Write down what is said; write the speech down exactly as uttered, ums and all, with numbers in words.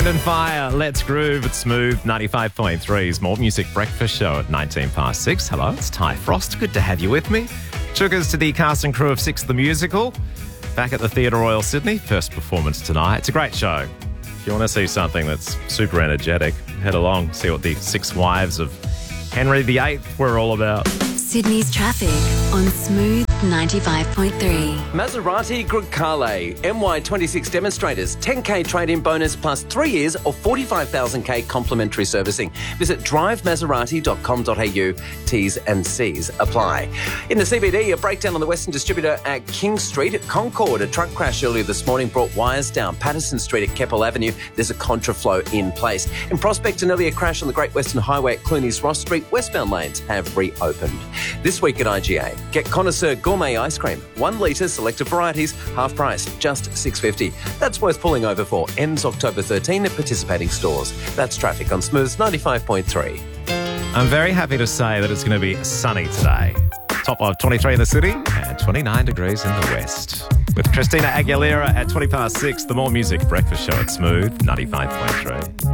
And Fire, Let's Groove at Smooth ninety-five point three's More Music Breakfast Show at nineteen past six. Hello, it's Ty Frost. Good to have you with me. Took us to the cast and crew of Six the Musical, back at the Theatre Royal Sydney. First performance tonight. It's a great show. If you want to see something that's super energetic, head along, see what the Six Wives of Henry the Eighth were all about. Sydney's traffic on Smooth ninety-five point three. Maserati Grecale, M Y twenty-six demonstrators, ten K trade-in bonus plus three years or forty-five thousand K complimentary servicing. Visit drive maserati dot com dot a u. T's and C's apply. In the C B D, a breakdown on the Western Distributor at King Street. At Concord, a truck crash earlier this morning brought wires down Patterson Street at Keppel Avenue. There's a contraflow in place. In Prospect, an earlier crash on the Great Western Highway at Clooney's Ross Street. Westbound lanes have reopened. This week at I G A, get Connoisseur Gourmet Ice Cream. One litre, selected varieties, half price, just six dollars fifty. That's worth pulling over for. Ends October thirteenth at participating stores. That's traffic on Smooth ninety-five point three. I'm very happy to say that it's going to be sunny today. Top of twenty-three in the city and twenty-nine degrees in the west. With Christina Aguilera at twenty past six, the More Music Breakfast Show at Smooth ninety-five point three.